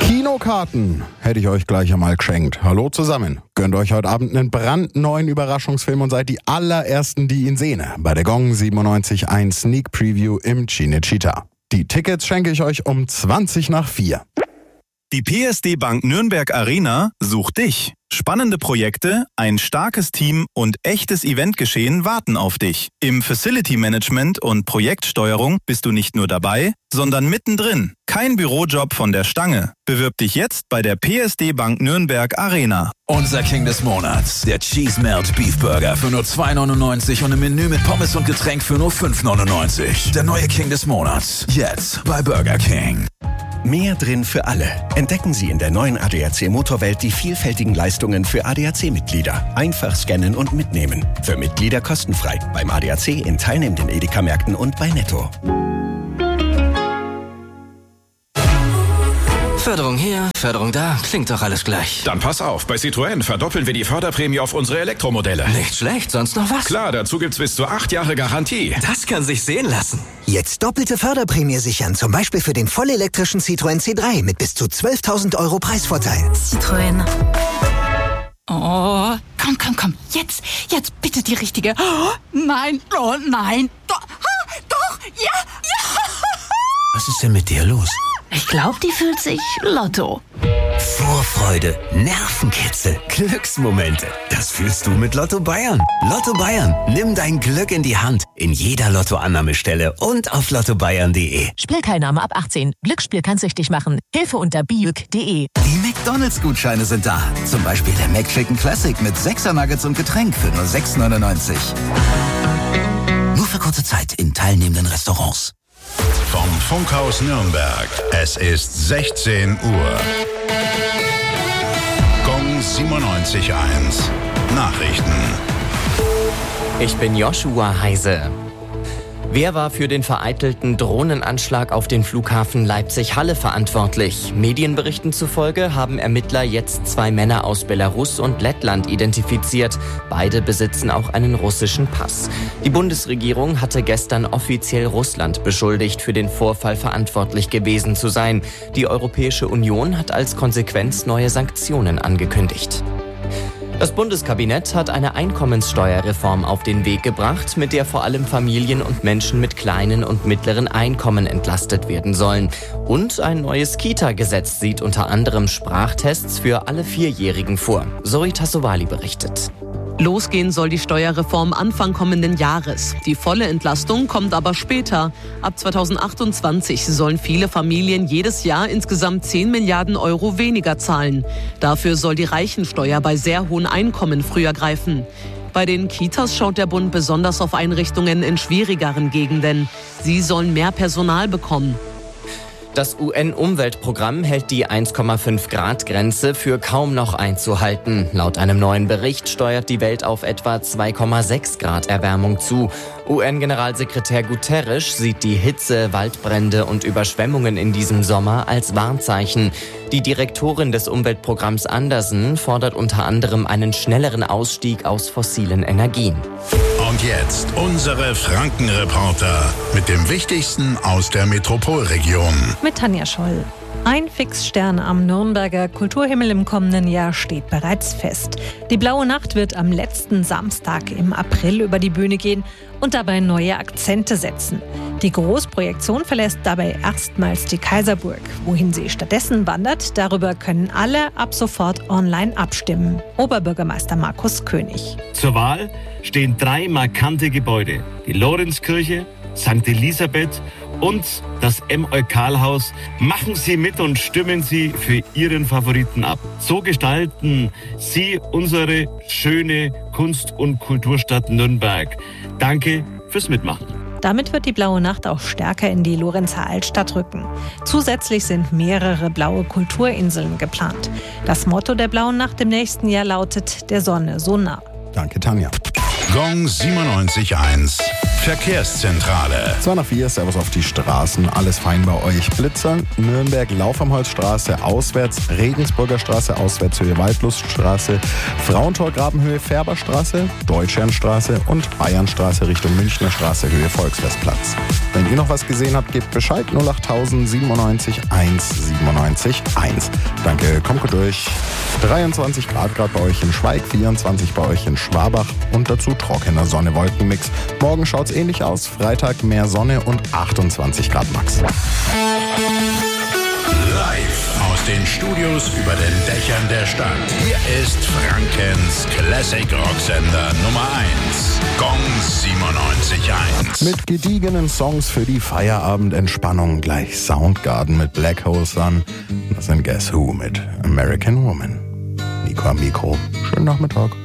Kinokarten hätte ich euch gleich einmal geschenkt. Hallo zusammen. Gönnt euch heute Abend einen brandneuen Überraschungsfilm und seid die allerersten, die ihn sehen. Bei der Gong 97.1 Sneak Preview im Cinecittà. Die Tickets schenke ich euch um 4:20. Die PSD Bank Nürnberg Arena sucht dich. Spannende Projekte, ein starkes Team und echtes Eventgeschehen warten auf dich. Im Facility Management und Projektsteuerung bist du nicht nur dabei, sondern mittendrin. Kein Bürojob von der Stange. Bewirb dich jetzt bei der PSD Bank Nürnberg Arena. Unser King des Monats, der Cheese Melt Beef Burger für nur 2,99 und ein Menü mit Pommes und Getränk für nur 5,99. Der neue King des Monats, jetzt bei Burger King. Mehr drin für alle. Entdecken Sie in der neuen ADAC Motorwelt die vielfältigen Leistungen für ADAC-Mitglieder. Einfach scannen und mitnehmen. Für Mitglieder kostenfrei. Beim ADAC in teilnehmenden Edeka-Märkten und bei Netto. Förderung hier, Förderung da, klingt doch alles gleich. Dann pass auf, bei Citroën verdoppeln wir die Förderprämie auf unsere Elektromodelle. Nicht schlecht, sonst noch was? Klar, dazu gibt's bis zu 8 Jahre Garantie. Das kann sich sehen lassen. Jetzt doppelte Förderprämie sichern, zum Beispiel für den vollelektrischen Citroën C3 mit bis zu 12.000 € Preisvorteil. Citroën. Oh, komm, jetzt bitte die richtige. Oh, nein, doch, ja. Was ist denn mit dir los? Ich glaube, die fühlt sich Lotto. Vorfreude, Nervenkitzel, Glücksmomente. Das fühlst du mit Lotto Bayern. Lotto Bayern, nimm dein Glück in die Hand. In jeder Lottoannahmestelle und auf lottobayern.de. Spielteilnahme ab 18. Glücksspiel kann süchtig machen. Hilfe unter biuk.de. Die McDonalds-Gutscheine sind da. Zum Beispiel der McChicken Classic mit 6er Nuggets und Getränk für nur 6,99. Nur für kurze Zeit in teilnehmenden Restaurants. Vom Funkhaus Nürnberg. Es ist 16 Uhr. Gong 97.1. Nachrichten. Ich bin Joshua Heise. Wer war für den vereitelten Drohnenanschlag auf den Flughafen Leipzig-Halle verantwortlich? Medienberichten zufolge haben Ermittler jetzt 2 Männer aus Belarus und Lettland identifiziert. Beide besitzen auch einen russischen Pass. Die Bundesregierung hatte gestern offiziell Russland beschuldigt, für den Vorfall verantwortlich gewesen zu sein. Die Europäische Union hat als Konsequenz neue Sanktionen angekündigt. Das Bundeskabinett hat eine Einkommenssteuerreform auf den Weg gebracht, mit der vor allem Familien und Menschen mit kleinen und mittleren Einkommen entlastet werden sollen. Und ein neues Kita-Gesetz sieht unter anderem Sprachtests für alle 4-Jährigen vor. Zoe Tassovali berichtet. Losgehen soll die Steuerreform Anfang kommenden Jahres. Die volle Entlastung kommt aber später. Ab 2028 sollen viele Familien jedes Jahr insgesamt 10 Milliarden € weniger zahlen. Dafür soll die Reichensteuer bei sehr hohen Einkommen früher greifen. Bei den Kitas schaut der Bund besonders auf Einrichtungen in schwierigeren Gegenden. Sie sollen mehr Personal bekommen. Das UN-Umweltprogramm hält die 1,5-Grad-Grenze für kaum noch einzuhalten. Laut einem neuen Bericht steuert die Welt auf etwa 2,6 Grad Erwärmung zu. UN-Generalsekretär Guterres sieht die Hitze, Waldbrände und Überschwemmungen in diesem Sommer als Warnzeichen. Die Direktorin des Umweltprogramms Andersen fordert unter anderem einen schnelleren Ausstieg aus fossilen Energien. Und jetzt unsere Franken-Reporter mit dem Wichtigsten aus der Metropolregion. Mit Tanja Scholl. Ein Fixstern am Nürnberger Kulturhimmel im kommenden Jahr steht bereits fest. Die Blaue Nacht wird am letzten Samstag im April über die Bühne gehen und dabei neue Akzente setzen. Die Großprojektion verlässt dabei erstmals die Kaiserburg. Wohin sie stattdessen wandert, darüber können alle ab sofort online abstimmen. Oberbürgermeister Markus König. Zur Wahl stehen 3 markante Gebäude. Die Lorenzkirche, St. Elisabeth und das M-Eukal-Haus. Machen Sie mit und stimmen Sie für Ihren Favoriten ab. So gestalten Sie unsere schöne Kunst- und Kulturstadt Nürnberg. Danke fürs Mitmachen. Damit wird die Blaue Nacht auch stärker in die Lorenzer Altstadt rücken. Zusätzlich sind mehrere blaue Kulturinseln geplant. Das Motto der Blauen Nacht im nächsten Jahr lautet: Der Sonne so nah. Danke, Tanja. Gong 97.1. Verkehrszentrale. 2:04, Servus auf die Straßen. Alles fein bei euch. Blitzer, Nürnberg, Laufamholzstraße auswärts, Regensburger Straße auswärts, Höhe Waldluststraße, Frauentor, Grabenhöhe, Färberstraße, Deutschernstraße und Bayernstraße Richtung Münchner Straße, Höhe Volksfestplatz. Wenn ihr noch was gesehen habt, gebt Bescheid. 08000 97 1 97 1. Danke, kommt gut durch. 23 Grad gerade bei euch in Schweig, 24 bei euch in Schwabach und dazu trockener Sonne-Wolken-Mix. Morgen schaut's ähnlich aus. Freitag mehr Sonne und 28 Grad max. Live aus den Studios über den Dächern der Stadt. Hier ist Frankens Classic Rocksender Nummer 1. Gong 97.1. Mit gediegenen Songs für die Feierabendentspannung gleich Soundgarden mit Black Hole Sun. Das sind Guess Who mit American Woman. Nico am Mikro. Schönen Nachmittag.